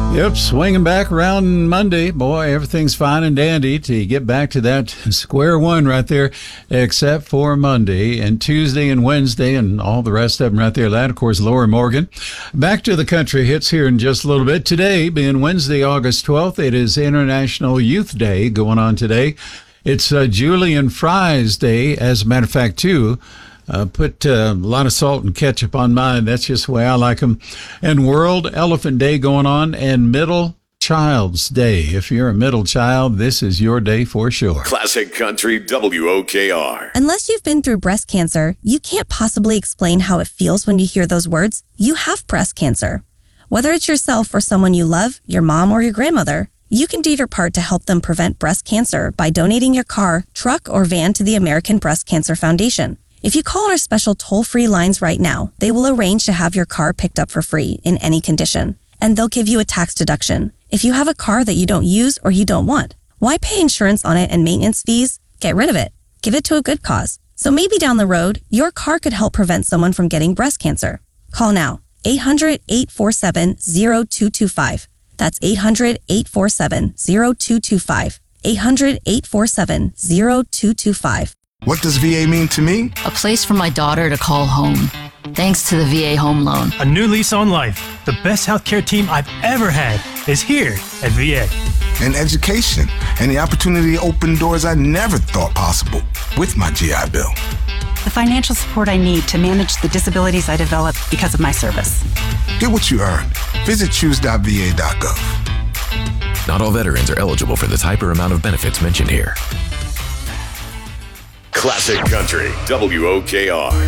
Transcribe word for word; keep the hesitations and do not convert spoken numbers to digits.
Yep, swinging back around Monday. Boy, everything's fine and dandy to get back to that square one right there, except for Monday and Tuesday and Wednesday and all the rest of them right there. That, of course, Lori Morgan. Back to the country hits here in just a little bit. Today, being Wednesday, August twelfth, it is International Youth Day going on today. It's uh, Julian Fry's Day, as a matter of fact, too. Uh, put uh, a lot of salt and ketchup on mine. That's just the way I like them. And World Elephant Day going on, and Middle Child's Day. If you're a middle child, this is your day for sure. Classic Country W O K R. Unless you've been through breast cancer, you can't possibly explain how it feels when you hear those words. You have breast cancer. Whether it's yourself or someone you love, your mom or your grandmother, you can do your part to help them prevent breast cancer by donating your car, truck, or van to the American Breast Cancer Foundation. If you call our special toll-free lines right now, they will arrange to have your car picked up for free in any condition, and they'll give you a tax deduction. If you have a car that you don't use or you don't want, why pay insurance on it and maintenance fees? Get rid of it. Give it to a good cause. So maybe down the road, your car could help prevent someone from getting breast cancer. Call now, eight hundred, eight four seven, zero two two five. That's eight hundred, eight four seven, zero two two five. eight hundred, eight four seven, zero two two five. What does V A mean to me? A place for my daughter to call home. Thanks to the V A Home Loan. A new lease on life. The best healthcare team I've ever had is here at V A. And education, and the opportunity to open doors I never thought possible with my G I Bill. The financial support I need to manage the disabilities I developed because of my service. Get what you earned. Visit choose dot v a dot gov. Not all veterans are eligible for the type or amount of benefits mentioned here. Classic Country W O K R.